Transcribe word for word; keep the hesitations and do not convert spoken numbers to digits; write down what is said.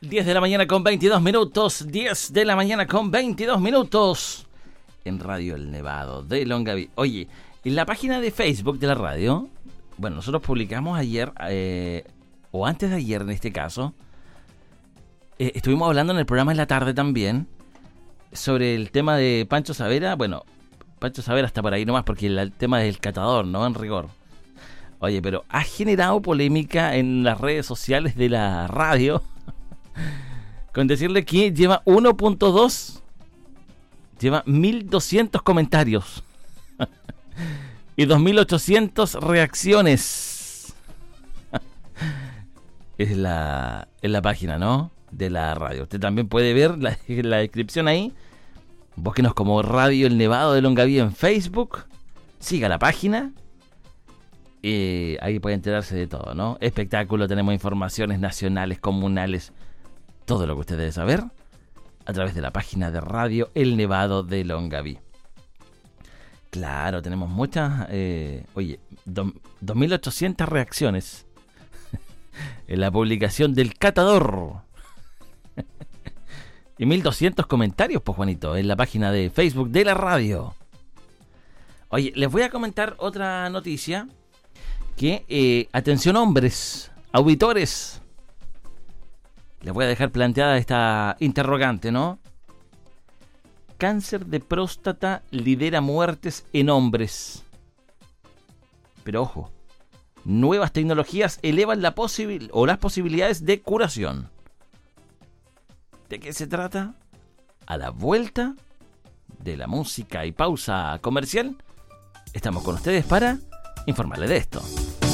diez de la mañana con veintidós minutos. diez de la mañana con veintidós minutos. En Radio El Nevado de Longaví. Oye, en la página de Facebook de la radio, bueno, nosotros publicamos ayer, eh, o antes de ayer en este caso, eh, estuvimos hablando en el programa en la tarde también, sobre el tema de Pancho Savera. Bueno, Pancho Savera está por ahí nomás porque el, el tema del catador, ¿no? En rigor. Oye, pero ha generado polémica en las redes sociales de la radio con decirle que lleva uno punto dos, lleva mil doscientos comentarios y dos mil ochocientas reacciones. Es la, es la página, ¿no?, de la radio. Usted también puede ver la, la descripción ahí. Búsquenos como Radio El Nevado de Longaví en Facebook. Siga la página. Eh, ahí puede enterarse de todo, ¿no? Espectáculo, tenemos informaciones nacionales, comunales, todo lo que usted debe saber a través de la página de Radio El Nevado de Longaví. Claro, tenemos muchas, eh, oye, do, dos mil ochocientas reacciones en la publicación del catador y mil doscientos comentarios, pues Juanito, en la página de Facebook de la radio. Oye, les voy a comentar otra noticia. Que, eh, atención hombres, auditores, les voy a dejar planteada esta interrogante, ¿no? Cáncer de próstata lidera muertes en hombres. Pero ojo, nuevas tecnologías elevan la posibil- o las posibilidades de curación. ¿De qué se trata? A la vuelta de la música y pausa comercial, estamos con ustedes para informarle de esto.